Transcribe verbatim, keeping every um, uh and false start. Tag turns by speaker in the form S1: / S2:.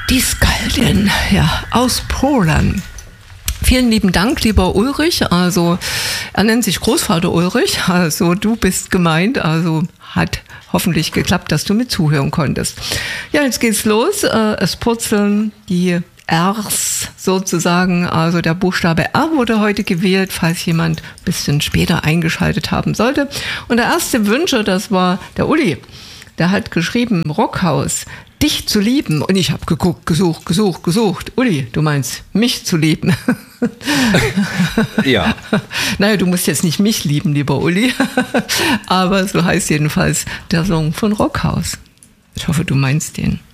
S1: Die Skaldin, ja, aus Polen. Vielen lieben Dank, lieber Ulrich. Also, er nennt sich Großvater Ulrich. Also, du bist gemeint. Also, hat hoffentlich geklappt, dass du mit zuhören konntest. Ja, jetzt geht's los. Es purzeln die Rs sozusagen. Also, der Buchstabe R wurde heute gewählt, falls jemand ein bisschen später eingeschaltet haben sollte. Und der erste Wünscher, das war der Uli. Der hat geschrieben, Rockhaus, dich zu lieben. Und ich habe geguckt, gesucht, gesucht, gesucht. Uli, du meinst, mich zu lieben.
S2: Ja.
S1: Naja, du musst jetzt nicht mich lieben, lieber Uli. Aber so heißt jedenfalls der Song von Rockhaus. Ich hoffe, du meinst den.